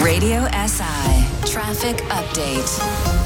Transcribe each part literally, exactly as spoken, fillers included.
Radio S I Traffic Update.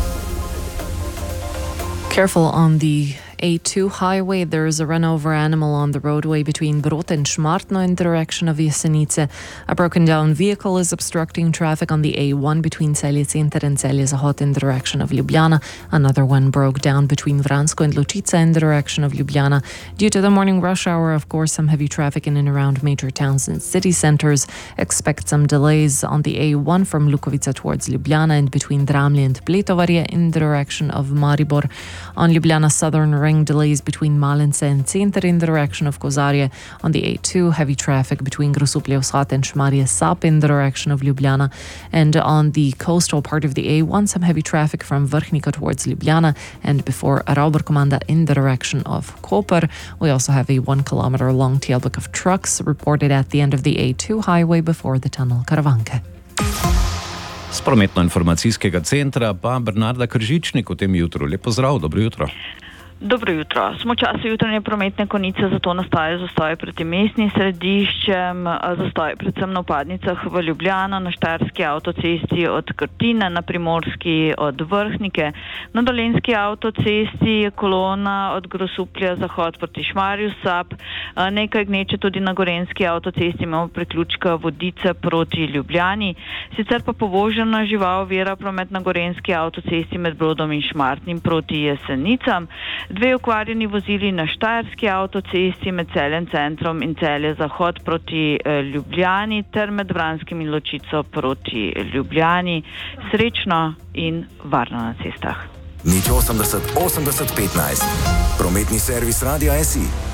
Careful on the A two highway. There is a run-over animal on the roadway between Brod and Šmartno in the direction of Jesenice. A broken-down vehicle is obstructing traffic on the A one between Celje Center and Celje Zahod in the direction of Ljubljana. Another one broke down between Vransko and Lučica in the direction of Ljubljana. Due to the morning rush hour, of course, some heavy traffic in and around major towns and city centres. Expect some delays on the A one from Lukovica towards Ljubljana and between Dramlje and Pletovarje in the direction of Maribor. On Ljubljana Southern Ring, delays between Malince and Center in the direction of Kozarje. On the A two, heavy traffic between Grosuplje Vzhod and Šmarje Sap in the direction of Ljubljana. And on the coastal part of the A one, some heavy traffic from Vrhnika towards Ljubljana and before Rauberkomanda in the direction of Koper. We also have a one kilometre long tailback of trucks reported at the end of the A two highway before the tunnel Karavanke. Z prometno-informacijskega centra pa Bernarda Kržičnik v tem jutru. Lep pozdrav, dobro jutro. Dobro jutro. Smo v času jutranje prometne konice, zato nastajajo zastoje pred tem mestnim središčem, zastoje predvsem na vpadnicah v Ljubljano, na Štajerski avtocesti od Krtine, na Primorski od Vrhnike, na Dolenjski avtocesti je kolona od Grosuplja Zahod proti Šmarju Sap, nekaj gneče tudi na Gorenjski avtocesti, imamo priključka Vodice proti Ljubljani, sicer pa povožena žival ovira promet na Gorenjski avtocesti med Brodom in Šmartnim proti Jesenicam. Dve okvarjeni vozili na Štajerski avtocesti med Celjem centrom in Celje Zahod proti Ljubljani ter med Vranskim in Ločico proti Ljubljani. Srečno in varno na cestah. Nič osemdeset osemdeset petnajst. Prometni servis Radia S I.